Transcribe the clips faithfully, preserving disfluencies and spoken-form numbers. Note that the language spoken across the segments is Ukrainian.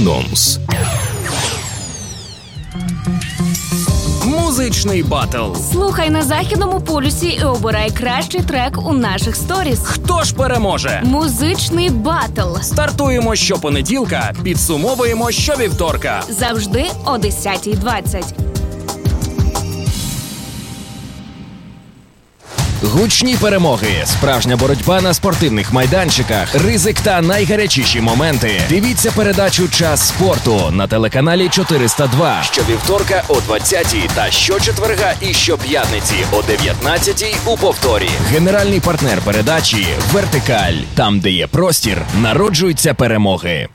Анонс. Музичний батл. Слухай на Західному полюсі і обирай кращий трек у наших сторіс. Хто ж переможе? Музичний батл. Стартуємо щопонеділка, підсумовуємо щовівторка. Завжди о десята двадцять. Гучні перемоги, справжня боротьба на спортивних майданчиках, ризик та найгарячіші моменти. Дивіться передачу «Час спорту» на телеканалі чотириста два щовівторка о двадцятій та щочетверга і щоп'ятниці о дев'ятнадцятій у повторі. Генеральний партнер передачі «Вертикаль». Там, де є простір, народжуються перемоги.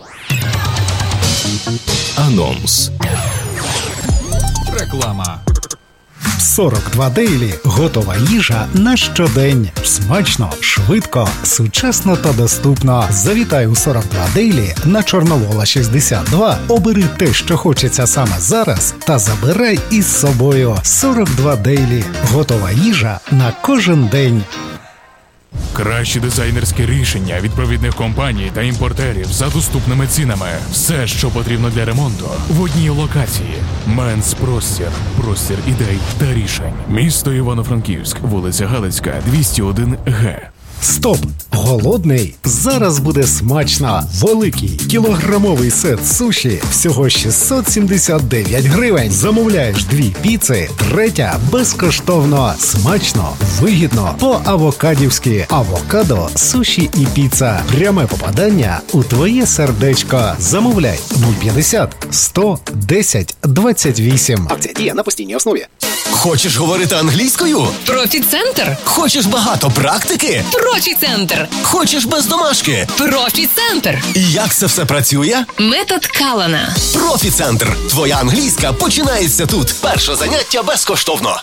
Анонс. Реклама. сорок два Дейлі – готова їжа на щодень. Смачно, швидко, сучасно та доступно. Завітай у сорок два Дейлі на Чорновола шістдесят два, обери те, що хочеться саме зараз, та забирай із собою. сорок два Дейлі – готова їжа на кожен день. Кращі дизайнерські рішення від провідних компаній та імпортерів за доступними цінами. Все, що потрібно для ремонту, в одній локації. Менс Простір. Простір ідей та рішень. Місто Івано-Франківськ, вулиця Галицька, двісті один Г. Стоп! Голодний? Зараз буде смачно! Великий кілограмовий сет суші всього шістсот сімдесят дев'ять гривень. Замовляєш дві піци, третя безкоштовно. Смачно, вигідно, по-авокадівськи. Авокадо, суші і піца. Пряме попадання у твоє сердечко. Замовляй нуль п'ятдесят сто десять двадцять вісім. Акція діє на постійній основі. Хочеш говорити англійською? Профі-центр. Хочеш багато практики? Профі-центр. Хочеш без домашки? Профі-центр. І як це все працює? Метод Калана. Профі-центр. Твоя англійська починається тут. Перше заняття безкоштовно.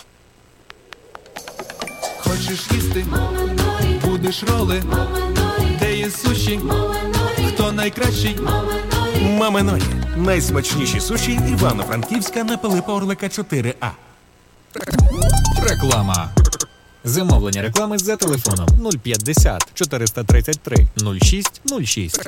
Хочеш їсти? Будеш роли? Де є суші? Хто найкращий? Маминої. Найсмачніші суші Івано-Франківська на Пилипа Орлика чотири А. Реклама. Замовлення реклами за телефоном нуль п'ятдесят чотириста тридцять три нуль шість нуль шість.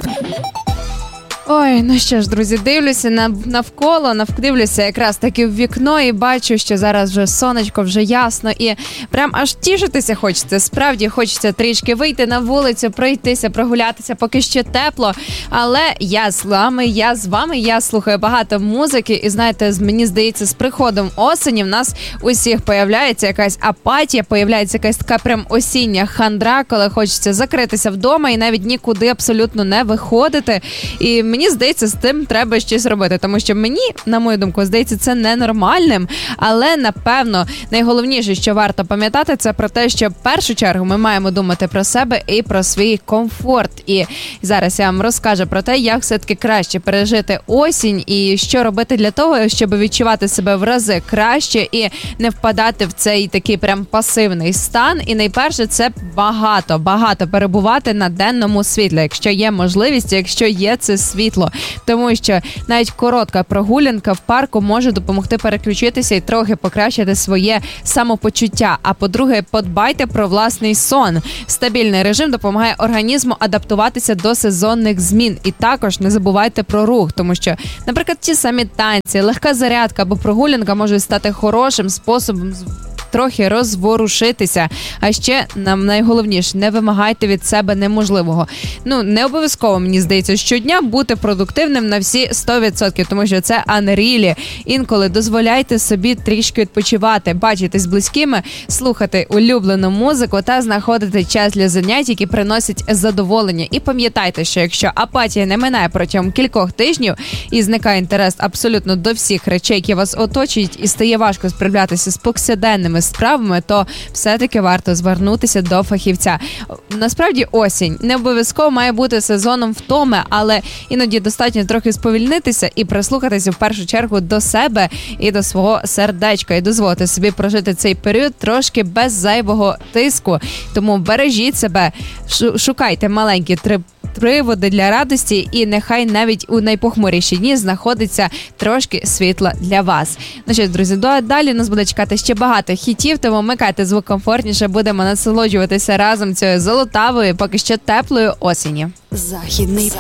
Ой, ну що ж, друзі, дивлюся на, навколо, навдивлюся якраз таки в вікно і бачу, що зараз вже сонечко, вже ясно, і прям аж тішитися хочеться. Справді хочеться трішки вийти на вулицю, пройтися, прогулятися, поки ще тепло. Але я з вами, я з вами, я слухаю багато музики, і знаєте, мені здається, з приходом осені в нас усіх появляється якась апатія, появляється якась така прям осіння хандра, коли хочеться закритися вдома і навіть нікуди абсолютно не виходити. І мені здається, з тим треба щось робити, тому що мені, на мою думку, здається, це ненормальним, але, напевно, найголовніше, що варто пам'ятати, це про те, що в першу чергу ми маємо думати про себе і про свій комфорт. І зараз я вам розкажу про те, як все-таки краще пережити осінь і що робити для того, щоб відчувати себе в рази краще і не впадати в цей такий прям пасивний стан. І найперше, це багато, багато перебувати на денному світлі, якщо є можливість, якщо є це світло. Тому що навіть коротка прогулянка в парку може допомогти переключитися і трохи покращити своє самопочуття. А по-друге, подбайте про власний сон. Стабільний режим допомагає організму адаптуватися до сезонних змін. І також не забувайте про рух, тому що, наприклад, ті самі танці, легка зарядка або прогулянка можуть стати хорошим способом трохи розворушитися. А ще, нам найголовніше, не вимагайте від себе неможливого. Ну, не обов'язково, мені здається, щодня бути продуктивним на всі сто відсотків, тому що це unreal. Інколи дозволяйте собі трішки відпочивати, бачитись з близькими, слухати улюблену музику та знаходити час для занять, які приносять задоволення. І пам'ятайте, що якщо апатія не минає протягом кількох тижнів і зникає інтерес абсолютно до всіх речей, які вас оточують, і стає важко справлятися з повсякденними справами, то все-таки варто звернутися до фахівця. Насправді осінь не обов'язково має бути сезоном втоми, але іноді достатньо трохи сповільнитися і прислухатися в першу чергу до себе і до свого сердечка, і дозволити собі прожити цей період трошки без зайвого тиску. Тому бережіть себе, шукайте маленькі три приводи для радості, і нехай навіть у найпохмуріші дні знаходиться трошки світла для вас. Ну що ж, друзі, далі нас буде чекати ще багато хітів, тому вмикайте звук комфортніше, будемо насолоджуватися разом цією золотавою, поки що теплою осінню. Західний